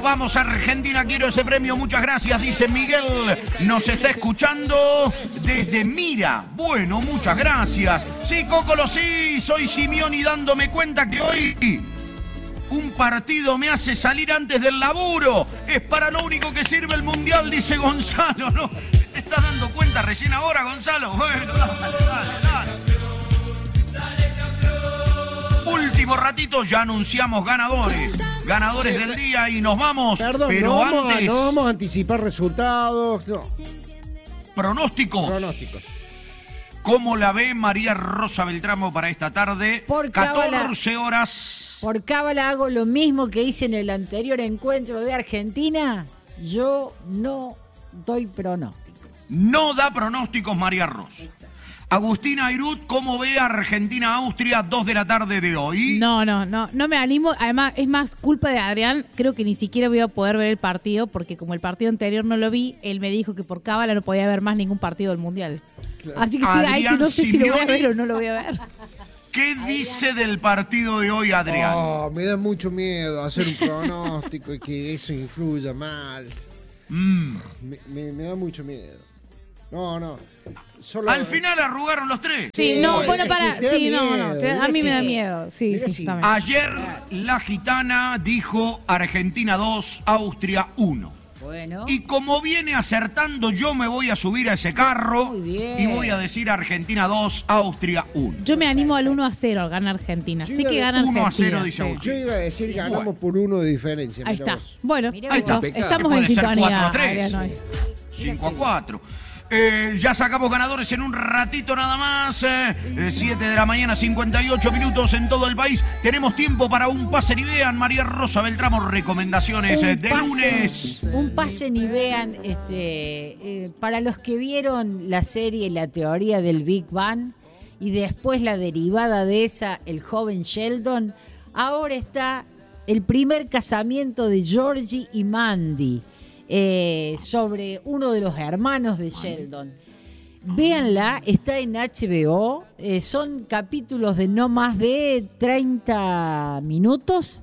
Vamos a Argentina, quiero ese premio, muchas gracias, dice Miguel. Nos está escuchando desde Mira. Bueno, muchas gracias. Sí, Cócolo, sí, soy Simeoni dándome cuenta que hoy un partido me hace salir antes del laburo. Es para lo único que sirve el Mundial, dice Gonzalo. ¿No? ¿Te estás dando cuenta recién ahora, Gonzalo? Bueno, dale. Último ratito, ya anunciamos ganadores del día y nos vamos. Perdón, pero antes, no vamos a anticipar resultados. No. Pronósticos. ¿Cómo la ve María Rosa Beltramo para esta tarde? Por 14 horas. Por cábala hago lo mismo que hice en el anterior encuentro de Argentina. Yo no doy pronósticos. No da pronósticos María Rosa. Agustina Airut, ¿cómo ve Argentina-Austria 2 de la tarde de hoy? No me animo. Además, es más culpa de Adrián. Creo que ni siquiera voy a poder ver el partido, porque como el partido anterior no lo vi, él me dijo que por cábala no podía ver más ningún partido del Mundial. Claro. Así que estoy ahí que no sé si lo voy a ver o no lo voy a ver. ¿Qué dice del partido de hoy, Adrián? Me da mucho miedo hacer un pronóstico y que eso influya mal. Me da mucho miedo. No. Al final arrugaron los tres. Sí, no, bueno, para. Sí, no. A mí me da miedo. Sí, también. Ayer la gitana dijo Argentina 2, Austria 1. Bueno. Y como viene acertando, yo me voy a subir a ese carro y voy a decir Argentina 2, Austria 1. Yo me animo al 1-0, gana Argentina. Sé que gana Argentina. 1-0 dice Agustín. Yo iba a decir ganamos por 1 de diferencia. Ahí está. Bueno, ahí está. Estamos en sintonía. 4-3. 5-4. Ya sacamos ganadores en un ratito nada más. 7 de la mañana, 58 minutos en todo el país. Tenemos tiempo para un pase y vean. María Rosa Beltramo, recomendaciones de lunes. Un pase y vean. Para los que vieron la serie La teoría del Big Bang y después la derivada de esa, El joven Sheldon, ahora está el primer casamiento de Georgie y Mandy. Sobre uno de los hermanos de Sheldon. Véanla, está en HBO. Son capítulos de no más de 30 minutos.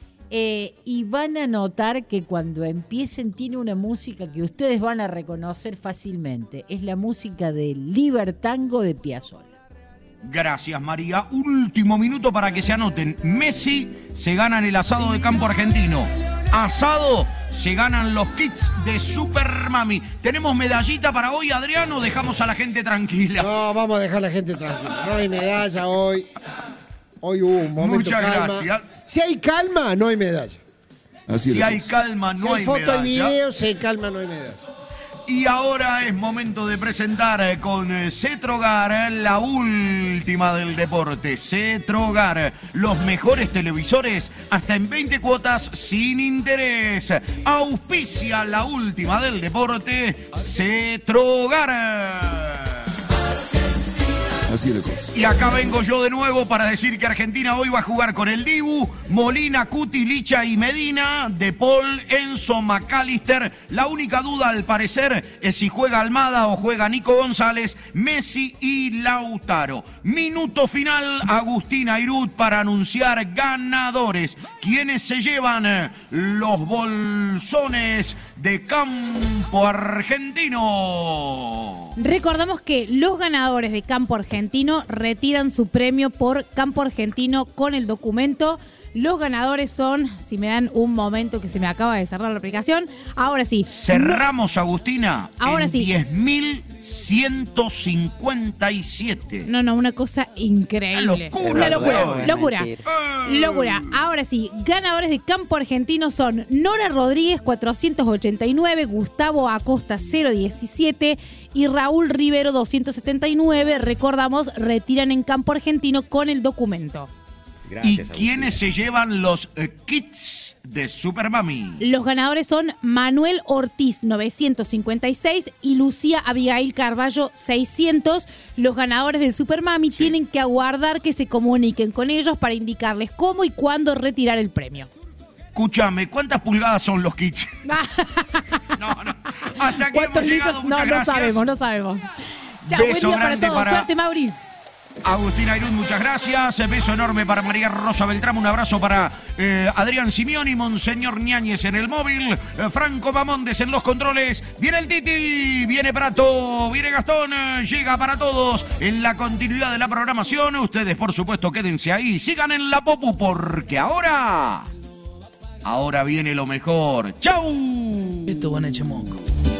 Y van a notar que cuando empiecen tiene una música que ustedes van a reconocer fácilmente. Es la música de Libertango de Piazzolla. Gracias, María. Último minuto para que se anoten. Messi se gana en el asado de campo argentino. Asado, se ganan los kits de Super Mami. ¿Tenemos medallita para hoy, Adrián, o dejamos a la gente tranquila? No, vamos a dejar a la gente tranquila. No hay medalla hoy. Hoy hubo un momento Muchas calma. Gracias. Si hay calma, no hay medalla. Así si hay calma, no hay foto medalla. y video, si hay calma, no hay medalla. Y ahora es momento de presentar con Cetrogar la última del deporte. Cetrogar, los mejores televisores hasta en 20 cuotas sin interés. Auspicia la última del deporte, Cetrogar. Así de cosa. Y acá vengo yo de nuevo para decir que Argentina hoy va a jugar con el Dibu, Molina, Cuti, Licha y Medina, De Paul, Enzo, McAllister. La única duda al parecer es si juega Almada o juega Nico González, Messi y Lautaro. Minuto final, Agustín Airut para anunciar ganadores. ¿Quiénes se llevan los bolsones de campo argentino? Recordamos que los ganadores de campo argentino retiran su premio por campo argentino con el documento. Los ganadores son, si me dan un momento que se me acaba de cerrar la aplicación, ahora sí. Cerramos, Agustina, ahora en sí. 10.157. No, una cosa increíble. Una locura. Ahora sí, ganadores de campo argentino son Nora Rodríguez 489, Gustavo Acosta 017 y Raúl Rivero 279. Recordamos, retiran en campo argentino con el documento. Gracias, ¿y quiénes se llevan los kits de Super Mami? Los ganadores son Manuel Ortiz 956 y Lucía Abigail Carballo 600. Los ganadores del Super Mami tienen que aguardar que se comuniquen con ellos para indicarles cómo y cuándo retirar el premio. Escúchame, ¿cuántas pulgadas son los kits? No. Hasta aquí hemos llegado, muchas gracias. No sabemos. Ya, beso grande para todos. Suerte, Mauri. Agustín Ayrún, muchas gracias. Beso enorme para María Rosa Beltrán. Un abrazo para Adrián Simeoni, Monseñor Ñáñez en el móvil, Franco Mamondes en los controles. Viene el Titi, viene Prato, viene Gastón. Llega para todos en la continuidad de la programación. Ustedes, por supuesto, quédense ahí. Sigan en la Popu porque ahora viene lo mejor. ¡Chau! Esto van a echar moco.